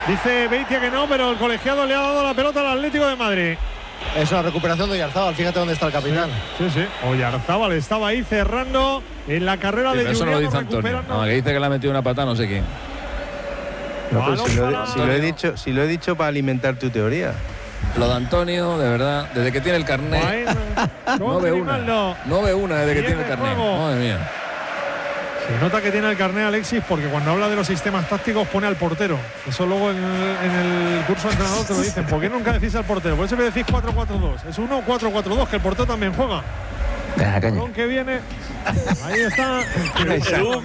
Dice Beitia que no, pero el colegiado le ha dado la pelota al Atlético de Madrid. Es una recuperación de Oyarzábal, fíjate dónde está el capitán. Sí. Oyarzábal estaba ahí cerrando en la carrera de Juliano. Eso no lo dice Antonio. No, que dice que le ha metido una patada no sé quién. No, pues si lo he dicho para alimentar tu teoría. Lo de Antonio, de verdad, desde que tiene el carnet. No ve una desde que tiene el carnet. Madre mía. Se nota que tiene el carnet Alexis porque cuando habla de los sistemas tácticos pone al portero. Eso luego en el curso de entrenador te lo dicen. ¿Por qué nunca decís al portero? Por eso me decís 4-4-2. Es 1-4-4-2, que el portero también juega. Que viene. Ahí está. Le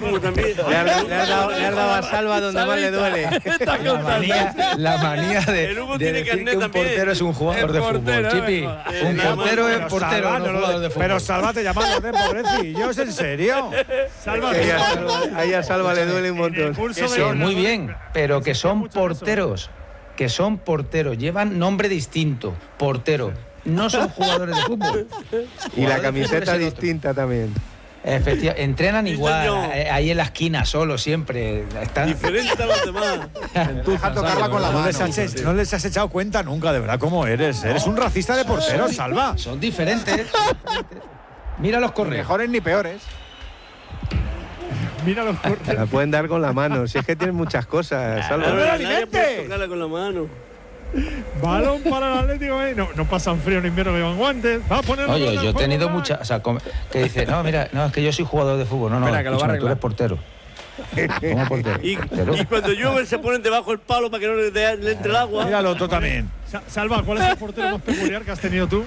has dado a Salva donde más le duele. La manía de decir que un portero es un jugador de fútbol. Chipi, un portero es portero, no jugador de fútbol. Pero Salva te llamas de pobrecillos, ¿en serio? Ahí a Salva le duele un montón. Muy bien, pero que son porteros. Que son porteros. Llevan nombre distinto. Portero. No son jugadores de fútbol. Y la camiseta distinta también. Efectivamente, entrenan igual, ahí en la esquina, solo, siempre. Están diferente a los demás. Deja tocarla con la mano. No les has echado cuenta nunca, de verdad, cómo eres. Eres un racista de porteros, Salva. Son diferentes. Mira los correos. Mejores ni peores. Mira los correos. La pueden dar con la mano. Si es que tienen muchas cosas, Salva. ¡No me la alimentes! Tocarla con la mano. Balón para el Atlético. No pasan frío en invierno, que llevan guantes. Va a poner. Oye, yo he tenido muchas. O sea, que dice, no, mira, no, es que yo soy jugador de fútbol. No, espera, que lo va a arreglar. Tú eres portero. ¿Cómo portero? Y cuando llueve se ponen debajo del palo para que no le entre el agua. Míralo tú también. Salva, ¿cuál es el portero más peculiar que has tenido tú?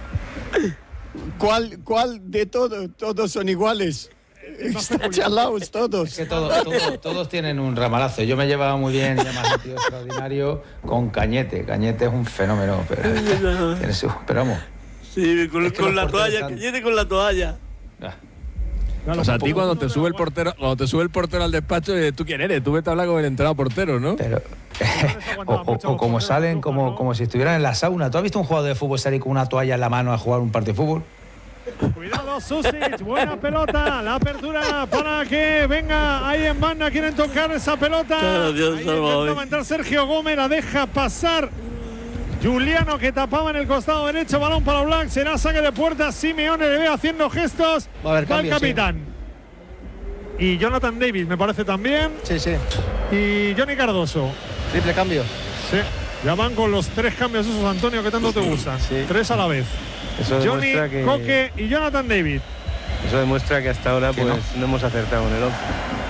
¿Cuál de todos? Todos son iguales. Están chalados todos. Es que todos tienen un ramalazo. Yo me llevaba muy bien, y además un tío extraordinario con Cañete. Cañete es un fenómeno. Pero vamos. Sí, con la toalla. Cañete con la toalla. O sea, a ti cuando te sube el portero al despacho, ¿tú quién eres? Tú vete a hablar con el entrenador portero, ¿no? Pero o como salen como si estuvieran en la sauna. ¿Tú has visto un jugador de fútbol salir con una toalla en la mano a jugar un partido de fútbol? Cuidado, Susic, buena pelota, la apertura para que venga ahí en banda, quieren tocar esa pelota. Ahí intenta entrar Sergio Gómez, la deja pasar Juliano, que tapaba en el costado derecho, balón para Black, será saque de puerta. Simeone le ve haciendo gestos al capitán. Sí. Y Jonathan Davis me parece también. Sí. Y Johnny Cardoso. Triple cambio. Sí, ya van con los 3 cambios esos, Antonio, que tanto te gustan. Sí. 3 a la vez. Johnny, Coque y Jonathan David. Eso demuestra que hasta ahora pues no hemos acertado en el 11.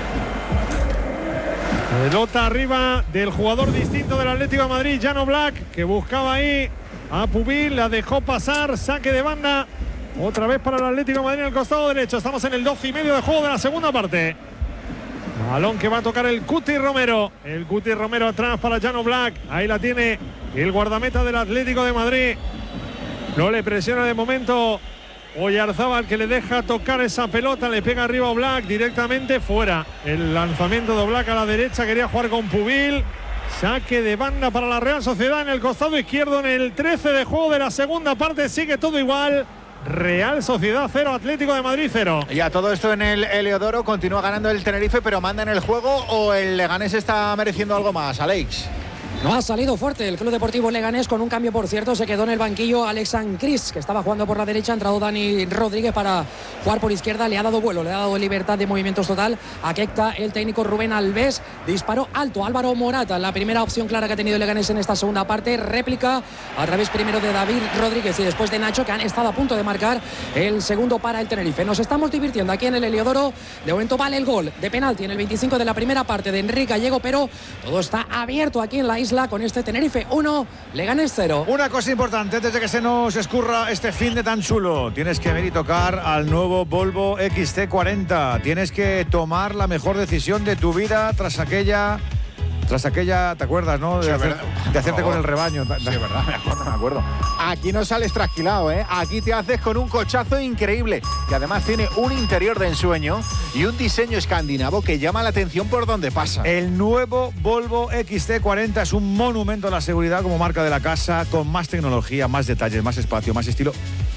Pelota arriba del jugador distinto del Atlético de Madrid, Jan Oblak, que buscaba ahí a Pubil, la dejó pasar, saque de banda. Otra vez para el Atlético de Madrid en el costado derecho. Estamos en el 12:30 de juego de la segunda parte. Balón que va a tocar el Cuti Romero. El Cuti Romero atrás para Jan Oblak. Ahí la tiene el guardameta del Atlético de Madrid. No le presiona de momento Oyarzábal, que le deja tocar esa pelota, le pega arriba a Oblak, directamente fuera. El lanzamiento de Oblak a la derecha, quería jugar con Pubil. Saque de banda para la Real Sociedad en el costado izquierdo en el 13 de juego de la segunda parte. Sigue todo igual. Real Sociedad 0, Atlético de Madrid 0. Ya todo esto en el Heliodoro, continúa ganando el Tenerife, pero manda en el juego, o el Leganés está mereciendo algo más, Alex. No ha salido fuerte el Club Deportivo Leganés, con un cambio, por cierto. Se quedó en el banquillo Alexan Cris, que estaba jugando por la derecha. Ha entrado Dani Rodríguez para jugar por izquierda. Le ha dado vuelo, le ha dado libertad de movimientos total a Keita. El técnico Rubén Alves disparó alto. Álvaro Morata, la primera opción clara que ha tenido Leganés en esta segunda parte. Réplica a través primero de David Rodríguez y después de Nacho, que han estado a punto de marcar el segundo para el Tenerife. Nos estamos divirtiendo aquí en el Heliodoro. De momento vale el gol de penalti en el 25 de la primera parte de Enrique Gallego, pero todo está abierto aquí en la isla con este Tenerife 1, Leganés 0. Una cosa importante antes de que se nos escurra este fin de tan chulo: tienes que ver y tocar al nuevo Volvo XC40. Tienes que tomar la mejor decisión de tu vida tras aquella, ¿te acuerdas, no? De hacerte con el rebaño. Sí, es verdad, me acuerdo. Aquí no sales trasquilado, ¿eh? Aquí te haces con un cochazo increíble, que además tiene un interior de ensueño y un diseño escandinavo que llama la atención por donde pasa. El nuevo Volvo XC40 es un monumento a la seguridad como marca de la casa, con más tecnología, más detalles, más espacio, más estilo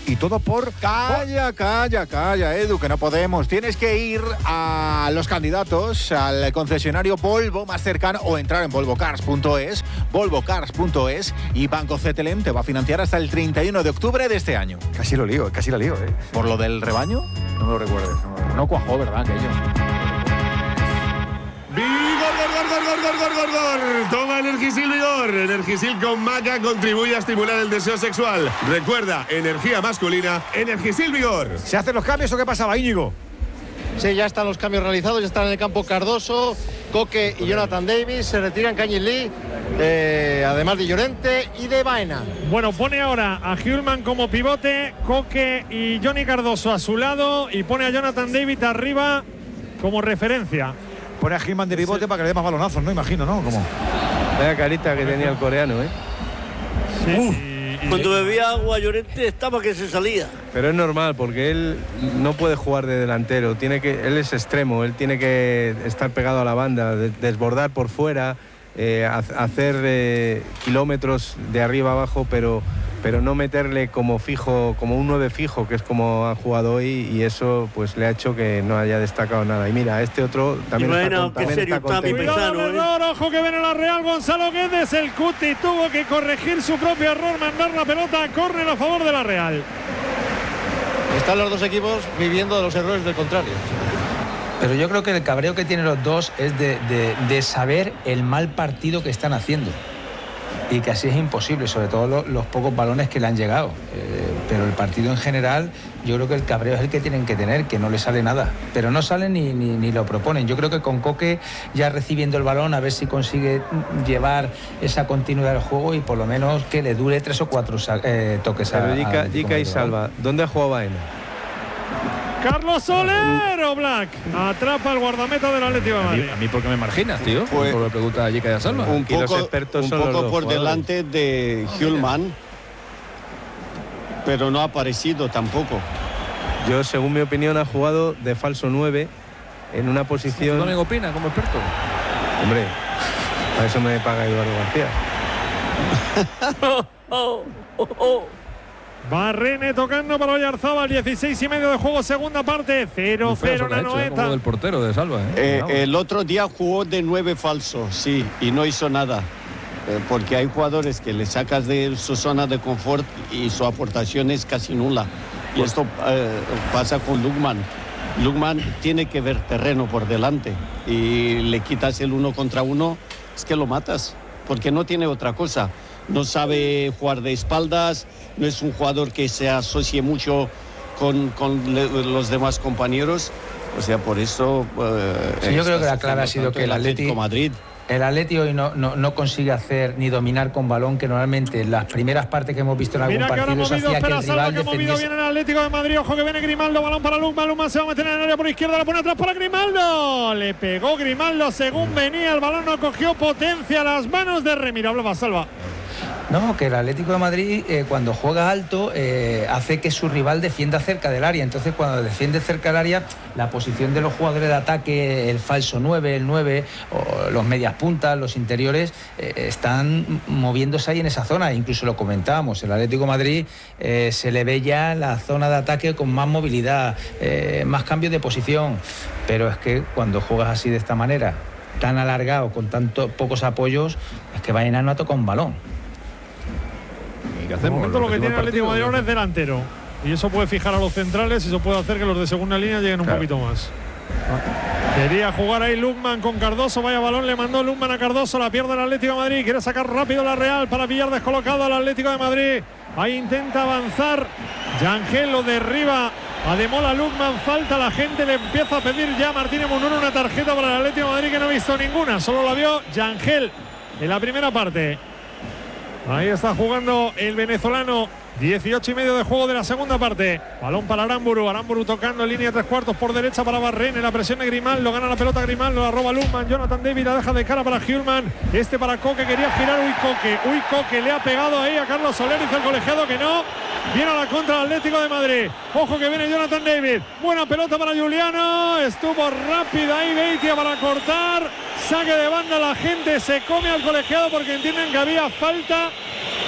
y todo por... Calla, Edu, que no podemos. Tienes que ir a los candidatos al concesionario Volvo más cercano o entrar en volvocars.es, y Banco CTLM te va a financiar hasta el 31 de octubre de este año. Casi la lío, ¿eh? ¿Por lo del rebaño? No me lo recuerdes. No cuajó, ¿verdad, aquello? ¡Vigor! Toma Energisil Vigor. Energisil con maca contribuye a estimular el deseo sexual. Recuerda, energía masculina, Energisil Vigor. ¿Se hacen los cambios o qué pasaba, Íñigo? Sí, ya están los cambios realizados, ya están en el campo Cardoso, Coque y Jonathan Davis. Se retiran Kangin Lee, además de Llorente y de Baena. Bueno, pone ahora a Hjulmand como pivote, Coque y Johnny Cardoso a su lado, y pone a Jonathan Davis arriba como referencia. Pone a Hjulmand de pivote para que le dé más balonazos, ¿no? Imagino, ¿no? ¿Cómo? Vaya carita que tenía el coreano, ¿eh? Sí. Cuando bebía agua Llorente estaba que se salía. Pero es normal, porque él no puede jugar de delantero. Él es extremo, él tiene que estar pegado a la banda, desbordar por fuera, hacer kilómetros de arriba abajo, pero no meterle como fijo, como un 9 fijo, que es como ha jugado hoy, y eso pues le ha hecho que no haya destacado nada. Y mira, este otro también está contento. Cuidado, error, ojo que viene la Real. Gonzalo Guedes, el Cuti tuvo que corregir su propio error, mandar la pelota a córner a favor de la Real. Están los dos equipos viviendo de los errores del contrario. Pero yo creo que el cabreo que tienen los dos es de saber el mal partido que están haciendo. Y que así es imposible, sobre todo los pocos balones que le han llegado. Pero el partido en general, yo creo que el cabreo es el que tienen que tener, que no le sale nada. Pero no salen ni lo proponen. Yo creo que con Coque ya recibiendo el balón, a ver si consigue llevar esa continuidad del juego y por lo menos que le dure 3 o 4 toques. Pero Jica y Salva, ¿dónde ha jugado Baena? Carlos Soler o Black atrapa al guardameta del Atlético de Madrid. A mí, ¿por qué me marginas, tío? Pues, por la pregunta a Jica y a Salva. Un poco por delante de Hjulmand, pero no ha aparecido tampoco. Yo, según mi opinión, ha jugado de falso 9 en una posición... ¿Dónde opina como experto? Hombre, para eso me paga Eduardo García. Barrene tocando para Oyarzábal, 16:30 de juego, segunda parte, 0-0 en la Anoeta. Del portero de Salva, el otro día jugó de 9 falso, sí, y no hizo nada. Porque hay jugadores que le sacas de su zona de confort y su aportación es casi nula. Y esto pasa con Lukman. Lukman tiene que ver terreno por delante y le quitas el 1 contra 1, es que lo matas, porque no tiene otra cosa. No sabe jugar de espaldas, no es un jugador que se asocie mucho con los demás compañeros. O sea, por eso... sí, yo creo que la clave ha sido que el Atlético Madrid... El Atleti hoy no consigue hacer ni dominar con balón, que normalmente en las primeras partes que hemos visto en algún partido se hacía que el rival defendiese. Movido bien el Atlético de Madrid, ojo que viene Grimaldo, balón para Lukman, Lukman se va a meter en el área por izquierda, la pone atrás para Grimaldo, le pegó Grimaldo según venía, el balón no cogió potencia a las manos de Remiro. Hablaba Salva. No, que el Atlético de Madrid cuando juega alto hace que su rival defienda cerca del área. Entonces cuando defiende cerca del área, la posición de los jugadores de ataque, el falso 9, el 9, o los medias puntas, los interiores, están moviéndose ahí en esa zona. Incluso lo comentábamos, el Atlético de Madrid se le ve ya la zona de ataque con más movilidad, más cambios de posición. Pero es que cuando juegas así de esta manera, tan alargado, con tantos pocos apoyos, es que Baena no ha tocado un balón. De momento lo que tiene el Atlético de Madrid ahora es delantero. Y eso puede fijar a los centrales y eso puede hacer que los de segunda línea lleguen un poquito más. Quería jugar ahí Lukman con Cardoso. Vaya balón, le mandó Lukman a Cardoso. La pierde el Atlético de Madrid. Quiere sacar rápido la Real para pillar descolocado al Atlético de Madrid. Ahí intenta avanzar. Yangel lo derriba. Ademola Lukman. Falta, la gente le empieza a pedir ya a Martínez Munuro una tarjeta para el Atlético de Madrid que no ha visto ninguna. Solo la vio Yangel en la primera parte. Ahí está jugando el venezolano. 18:30 de juego de la segunda parte. Balón para Aramburu. Aramburu tocando en línea 3/4 por derecha para Barrene. La presión de Grimaldo. Gana la pelota Grimaldo. La roba Lukman. Jonathan David la deja de cara para Hjulmand. Este para Coque. Quería girar. Uy Coque le ha pegado ahí a Carlos Soler. Dice el colegiado que no. Viene a la contra del Atlético de Madrid. Ojo que viene Jonathan David. Buena pelota para Juliano. Estuvo rápida ahí Beitia para cortar. Saque de banda. La gente se come al colegiado porque entienden que había falta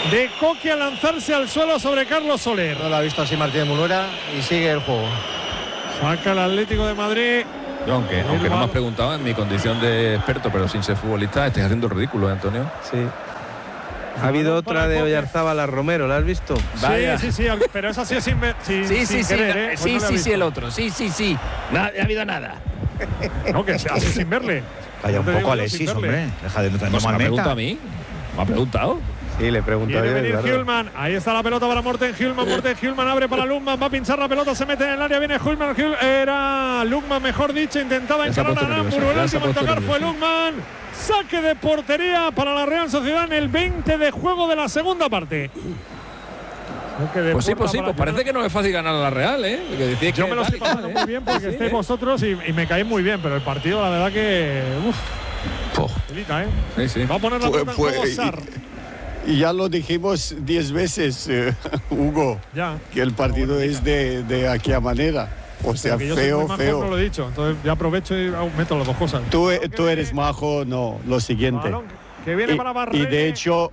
de Coque a lanzarse al suelo sobre Carlos Soler. No lo ha visto así Martínez Munuera y sigue el juego. Saca el Atlético de Madrid. Yo, aunque no me has preguntado en mi condición de experto, pero sin ser futbolista, estoy haciendo el ridículo, Antonio. Sí. Ha habido otra de Oyarzábal a Romero, ¿la has visto? Sí, pero esa sí es sin querer, sí, el otro. Sí. No ha habido nada. No, que se hace sin verle. Calla un poco, Alexis, hombre. Deja de no tener ¿Me ha preguntado a mí? ¿Me ha preguntado? Sí, le pregunto Quiere yo. venir Hjulman. Ahí está la pelota para Morten Hjulman. Morten Hjulman abre para Lundman. Va a pinchar la pelota. Se mete en el área. Viene Hjulman. Era Lundman, mejor dicho. Intentaba encarar a Aramburu. El último en tocar fue Lundman. Saque de portería para la Real Sociedad en el 20 de juego de la segunda parte. Pues sí, pues parece que no es fácil ganar a la Real, ¿eh? Yo me lo estoy pasando muy bien porque estáis vosotros y me caéis muy bien, pero el partido, la verdad que. Delita, ¿eh? Sí. Va a poner la pelota en juego Sarr. Y ya lo dijimos 10 veces, Hugo, que el partido es de aquella manera. O sea, feo. No lo he dicho, entonces ya aprovecho y meto las dos cosas. Tú eres majo, no, lo siguiente. Que viene para Barrene. Y de hecho,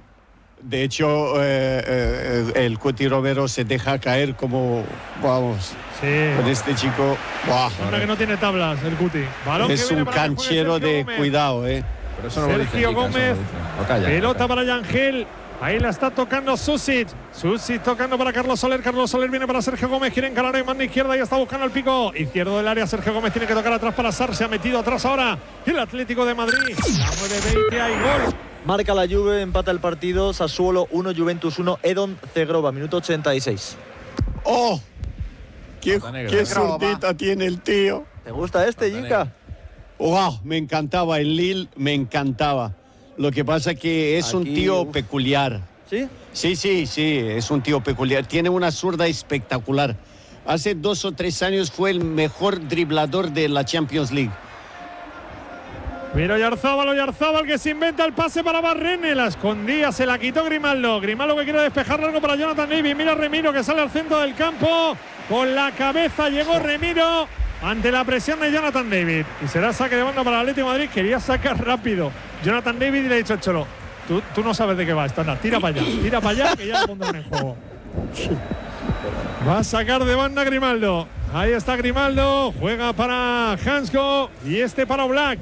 el Cuti Romero se deja caer como, vamos, con este chico. Hombre que no tiene tablas, el Cuti. Balón es que un canchero de Gómez. Cuidado, Pero eso no Sergio Gómez, pelota para Yangel. Ahí la está tocando Susic. Susic tocando para Carlos Soler. Carlos Soler viene para Sergio Gómez. Quiere encarar en mano izquierda y está buscando el pico izquierdo del área. Sergio Gómez tiene que tocar atrás para Sarr. Se ha metido atrás ahora el Atlético de Madrid. La 9-20 hay gol. Marca la Juve, empata el partido. Sassuolo 1, Juventus 1. Edon Zegrova, minuto 86. ¡Oh! ¡Qué zurdita tiene el tío! ¿Te gusta este, Yinka? ¡Wow! Me encantaba. El Lille me encantaba. Lo que pasa que es un tío peculiar. ¿Sí? Sí, es un tío peculiar. Tiene una zurda espectacular. Hace 2 o 3 años fue el mejor driblador de la Champions League. Mira Oyarzábal que se inventa el pase para Barrene. La escondía, se la quitó Grimaldo. Grimaldo que quiere despejar largo para Jonathan David. Mira Remiro que sale al centro del campo. Con la cabeza llegó Remiro ante la presión de Jonathan David. Y será saque de banda para el Atlético de Madrid. Quería sacar rápido Jonathan David y le ha dicho Cholo, tú no sabes de qué va esto, anda, tira para allá que ya lo pondrán en juego. Va a sacar de banda Grimaldo. Ahí está Grimaldo, juega para Hansko y este para Oblak.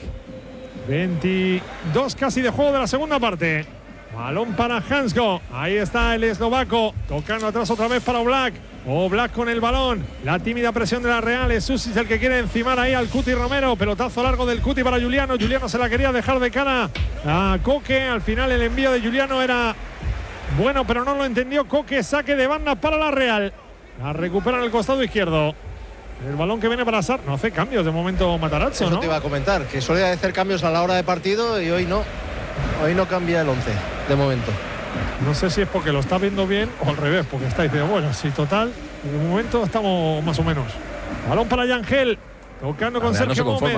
22 casi de juego de la segunda parte. Balón para Hansko. Ahí está el eslovaco, tocando atrás otra vez para Oblak. Oblak con el balón. La tímida presión de la Real. Es Susic el que quiere encimar ahí al Cuti Romero. Pelotazo largo del Cuti para Juliano. Juliano se la quería dejar de cara a Coque. Al final el envío de Juliano era bueno, pero no lo entendió Coque. Saque de banda para la Real. La recupera en el costado izquierdo. El balón que viene para Sarr. No hace cambios de momento Matarazzo, ¿no? Eso te iba a comentar, que suele hacer cambios a la hora de partido y hoy no. Hoy no cambia el 11, de momento. No sé si es porque lo está viendo bien o al revés, porque está diciendo, bueno, sí, total, de momento estamos más o menos. Balón para Yangel, tocando con Sergio Gómez.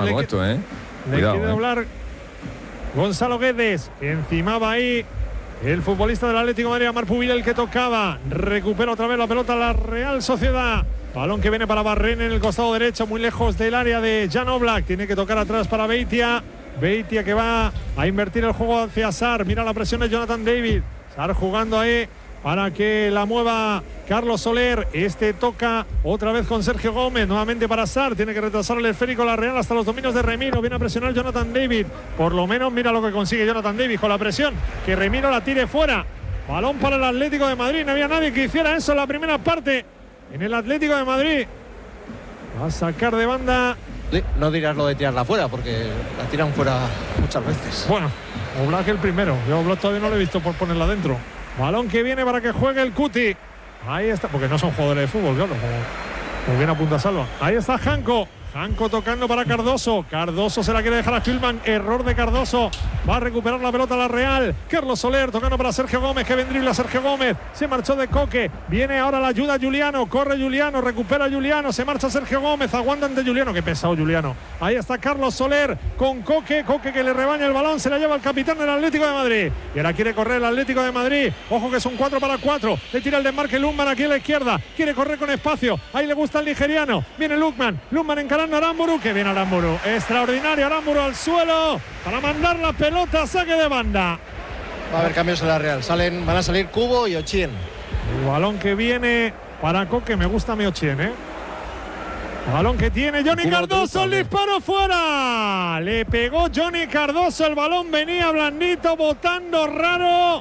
Le quiere hablar Gonzalo Guedes, que encimaba ahí el futbolista del Atlético de Madrid, Amar Pubil, el que tocaba. Recupera otra vez la pelota la Real Sociedad. Balón que viene para Barrene en el costado derecho, muy lejos del área de Jan Oblak. Tiene que tocar atrás para Beitia. Beitia que va a invertir el juego hacia Sarr. Mira la presión de Jonathan David. Sarr jugando ahí para que la mueva Carlos Soler. Este toca otra vez con Sergio Gómez. Nuevamente para Sarr. Tiene que retrasar el esférico la Real hasta los dominios de Remiro. Viene a presionar Jonathan David. Por lo menos mira lo que consigue Jonathan David con la presión. Que Remiro la tire fuera. Balón para el Atlético de Madrid. No había nadie que hiciera eso en la primera parte. En el Atlético de Madrid. Va a sacar de banda. No dirás lo de tirarla fuera, porque la tiran fuera muchas veces. Bueno, Oblak el primero. Yo Oblak todavía no lo he visto por ponerla dentro. Balón que viene para que juegue el Cuti. Ahí está, porque no son jugadores de fútbol, claro, como bien apunta Salva. Ahí está Hanko. Hanko tocando para Cardoso. Cardoso se la quiere dejar a Hjulman. Error de Cardoso. Va a recuperar la pelota la Real. Carlos Soler tocando para Sergio Gómez. Que vendría a Sergio Gómez. Se marchó de Coque. Viene ahora la ayuda Juliano. Corre Juliano. Recupera Juliano. Se marcha Sergio Gómez. Aguantan de Juliano. Qué pesado Juliano. Ahí está Carlos Soler con Coque. Coque que le rebaña el balón. Se la lleva el capitán del Atlético de Madrid. Y ahora quiere correr el Atlético de Madrid. Ojo que son 4 para 4. Le tira el desmarque Lundman aquí a la izquierda. Quiere correr con espacio. Ahí le gusta el nigeriano. Viene Lundman. Lundman encarando a Aramburu. Que viene Aramburu. Extraordinario Aramburu al suelo para mandar la pelota a saque de banda. Va a haber cambios en la Real. Van a salir Cubo y Ochien. El balón que viene para Coque, me gusta mi Ochien, ¿eh? El balón que tiene Johnny Cardoso, el disparo fuera. Le pegó Johnny Cardoso, el balón venía blandito, botando raro.